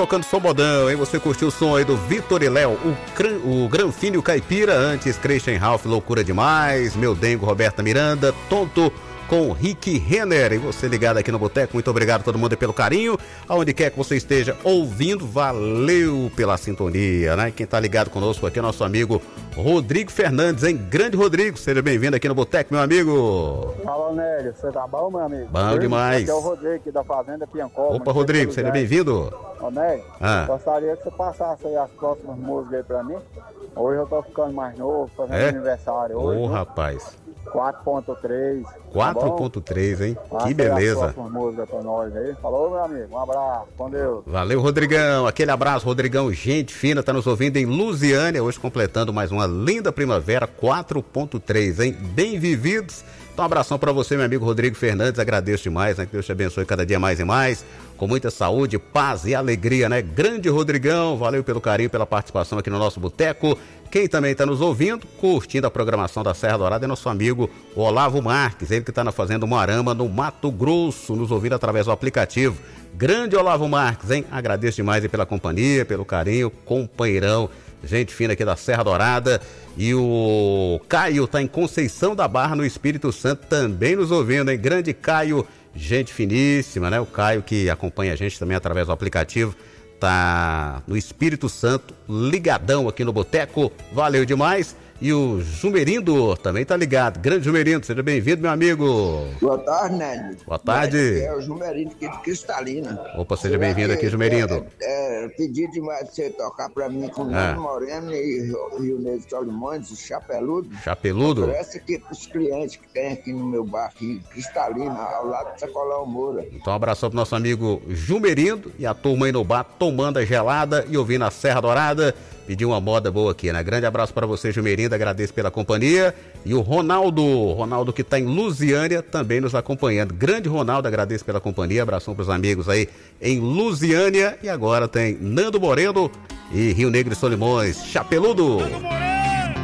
tocando som modão, hein? Você curtiu o som aí do Vitor e Léo, o Granfínio Caipira, antes Christian Ralph, Loucura Demais, Meu Dengo, Roberta Miranda, Tonto com Rick Renner. E você ligado aqui no Boteco, muito obrigado a todo mundo pelo carinho, aonde quer que você esteja ouvindo, valeu pela sintonia, né? Quem tá ligado conosco aqui é nosso amigo Rodrigo Fernandes, hein? Grande Rodrigo, seja bem-vindo aqui no Boteco, meu amigo. Fala, Nélio, você tá bom, meu amigo? Bom demais. Aqui é o Rodrigo aqui da Fazenda Piancó. Opa, Rodrigo, seja bem-vindo. Ô, Nélio, gostaria que você passasse aí as próximas músicas aí pra mim. Hoje eu tô ficando mais novo, fazendo aniversário hoje. Ô, rapaz. 4.3. 4.3, hein? Que beleza. Pra nós aí. Falou, meu amigo. Um abraço. Com Deus. Valeu, Rodrigão. Aquele abraço, Rodrigão. Gente fina, tá nos ouvindo em Lusiânia. Hoje completando mais uma linda primavera. 4.3, hein? Bem vividos. Então, um abração pra você, meu amigo Rodrigo Fernandes. Agradeço demais, né? Que Deus te abençoe cada dia mais e mais. Com muita saúde, paz e alegria, né? Grande Rodrigão. Valeu pelo carinho, pela participação aqui no nosso Boteco. Quem também está nos ouvindo, curtindo a programação da Serra Dourada, é nosso amigo Olavo Marques, ele que está na Fazenda Moarama, no Mato Grosso, nos ouvindo através do aplicativo. Grande Olavo Marques, hein? Agradeço demais aí pela companhia, pelo carinho, companheirão, gente fina aqui da Serra Dourada. E o Caio está em Conceição da Barra, no Espírito Santo, também nos ouvindo, hein? Grande Caio, gente finíssima, né? O Caio que acompanha a gente também através do aplicativo. Tá no Espírito Santo, ligadão aqui no Boteco, valeu demais. E o Jumerindo também tá ligado. Grande Jumerindo, seja bem-vindo, meu amigo. Boa tarde, Nélio. Boa tarde. É o Jumerindo aqui de Cristalina. Opa, seja bem-vindo aqui, Jumerindo. Pedi demais de você tocar pra mim com o Nando Moreno e Rio Negro Solimões, o Chapeludo. Chapeludo? Oferece aqui pros clientes que tem aqui no meu bar aqui, Cristalina, ao lado do Sacolão Moura. Então um abração pro nosso amigo Jumerindo e a turma aí no bar tomando a gelada e ouvindo a Serra Dourada. Pedir uma moda boa aqui, né? Grande abraço para você, Jumerindo, agradeço pela companhia. E o Ronaldo que tá em Lusiânia, também nos acompanhando. Grande Ronaldo, agradeço pela companhia, abração pros amigos aí em Lusiânia. E agora tem Nando Moreno e Rio Negro e Solimões, Chapeludo.